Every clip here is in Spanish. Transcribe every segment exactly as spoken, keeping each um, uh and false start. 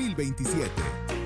mil veintisiete.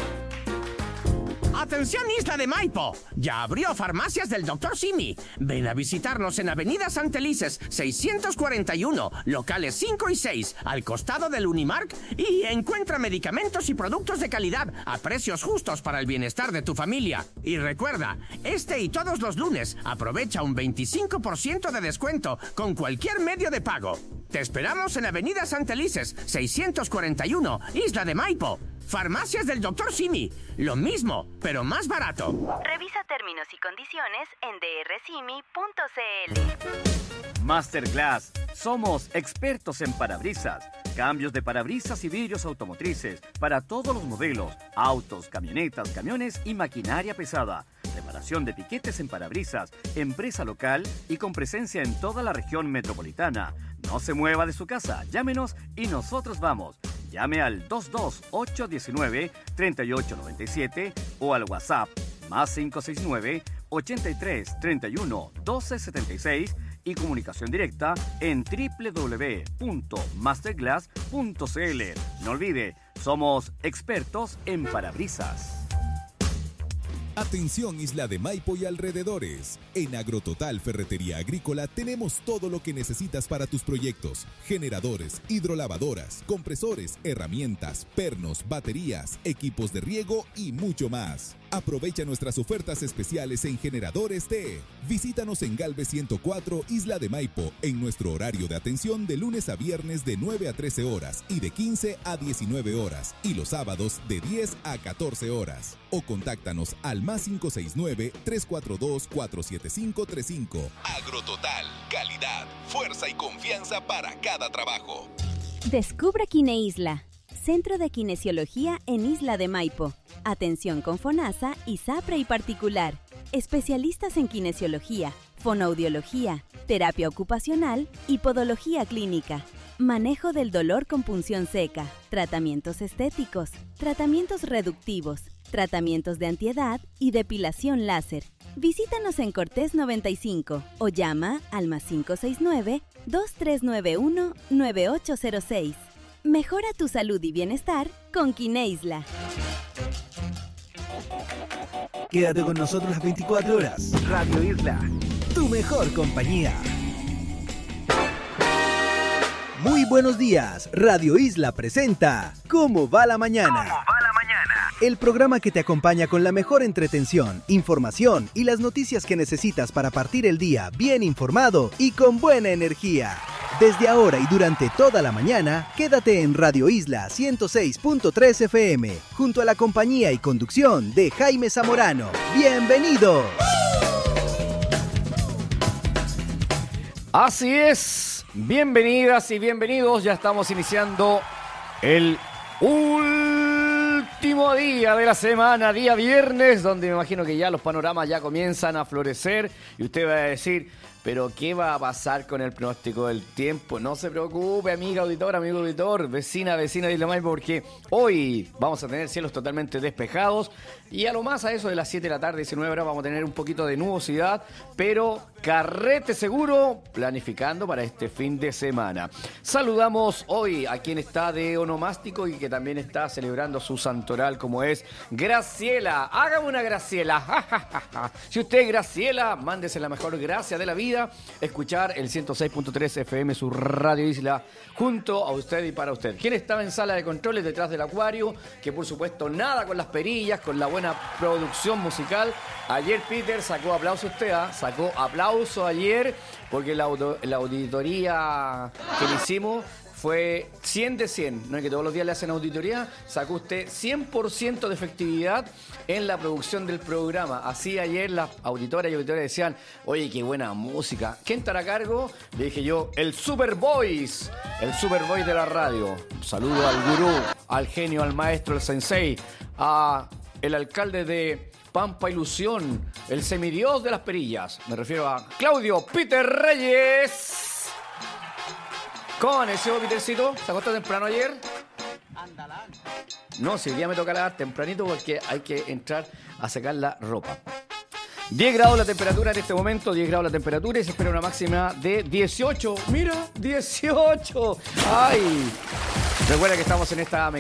¡Atención Isla de Maipo! Ya abrió Farmacias del doctor Simi. Ven a visitarnos en Avenida Santelices seiscientos cuarenta y uno, locales cinco y seis, al costado del Unimark, y encuentra medicamentos y productos de calidad a precios justos para el bienestar de tu familia. Y recuerda, este y todos los lunes aprovecha un veinticinco por ciento de descuento con cualquier medio de pago. Te esperamos en Avenida Santelices seiscientos cuarenta y uno, Isla de Maipo. Farmacias del doctor Simi. Lo mismo, pero más barato. Revisa términos y condiciones en d r simi punto c l. Masterglass. Somos expertos en parabrisas. Cambios de parabrisas y vidrios automotrices para todos los modelos. Autos, camionetas, camiones y maquinaria pesada. Reparación de piquetes en parabrisas. Empresa local y con presencia en toda la región metropolitana. No se mueva de su casa. Llámenos y nosotros vamos. Llame al dos dos ocho uno nueve, tres ocho nueve siete o al WhatsApp más cinco seis nueve, ochenta y tres, treinta y uno, doce setenta y seis y comunicación directa en doble u doble u doble u punto masterglass punto c l. No olvide, somos expertos en parabrisas. Atención Isla de Maipo y alrededores. En Agrototal Ferretería Agrícola tenemos todo lo que necesitas para tus proyectos. Generadores, hidrolavadoras, compresores, herramientas, pernos, baterías, equipos de riego y mucho más. Aprovecha nuestras ofertas especiales en generadores T. Visítanos en Galvez ciento cuatro, Isla de Maipo, en nuestro horario de atención de lunes a viernes de nueve a trece horas y de quince a diecinueve horas, y los sábados de diez a catorce horas. O contáctanos al más cinco seis nueve, tres cuatro dos, cuatro siete cinco tres cinco. Agrototal, calidad, fuerza y confianza para cada trabajo. Descubre Kineisla, Centro de Kinesiología en Isla de Maipo. Atención con FONASA, ISAPRE y particular. Especialistas en kinesiología, fonoaudiología, terapia ocupacional y podología clínica. Manejo del dolor con punción seca, tratamientos estéticos, tratamientos reductivos, tratamientos de antiedad y depilación láser. Visítanos en Cortés noventa y cinco o llama al más cinco seis nueve, dos tres nueve uno, nueve ocho cero seis. Mejora tu salud y bienestar con Kineisla. Quédate con nosotros las veinticuatro horas. Radio Isla, tu mejor compañía. Muy buenos días. Radio Isla presenta ¿Cómo va la mañana? ¿Cómo va la mañana? El programa que te acompaña con la mejor entretención, información y las noticias que necesitas para partir el día bien informado y con buena energía. Desde ahora y durante toda la mañana, quédate en Radio Isla ciento seis punto tres F M, junto a la compañía y conducción de Jaime Zamorano. ¡Bienvenidos! Así es, bienvenidas y bienvenidos, ya estamos iniciando el último día de la semana, día viernes, donde me imagino que ya los panoramas ya comienzan a florecer y usted va a decir, pero ¿qué va a pasar con el pronóstico del tiempo? No se preocupe, amiga auditora, amigo auditor, vecina, vecina de Isla Maipo, porque hoy vamos a tener cielos totalmente despejados y a lo más a eso de las siete de la tarde, diecinueve horas, vamos a tener un poquito de nubosidad, pero carrete seguro, planificando para este fin de semana. Saludamos hoy a quien está de onomástico y que también está celebrando su santoral, como es Graciela. Hágame una Graciela. Si usted es Graciela, mándese la mejor gracia de la vida. Escuchar el ciento seis punto tres F M, su Radio Isla, junto a usted y para usted. ¿Quién estaba en sala de controles detrás del acuario? Que por supuesto nada con las perillas, con la buena producción musical. Ayer Peter sacó aplauso, usted, ¿eh? Sacó aplauso ayer, porque la, la auditoría que le hicimos fue cien de cien, no es que todos los días le hacen auditoría, sacó usted cien por ciento de efectividad en la producción del programa. Así ayer las auditoras y auditores decían, oye, qué buena música. ¿Quién estará a cargo? Le dije yo, el Super Voice, el Super Voice de la radio. Saludo al gurú, al genio, al maestro, al sensei, a el alcalde de Pampa Ilusión, el semidios de las perillas. Me refiero a Claudio Peter Reyes. ¿Cómo amaneció, Petercito? ¿Se acostó temprano ayer? Ándala. No, si el día me toca lavar tempranito porque hay que entrar a secar la ropa. diez grados la temperatura en este momento, diez grados la temperatura y se espera una máxima de dieciocho. ¡Mira! ¡dieciocho! ¡Ay! Recuerda que estamos en esta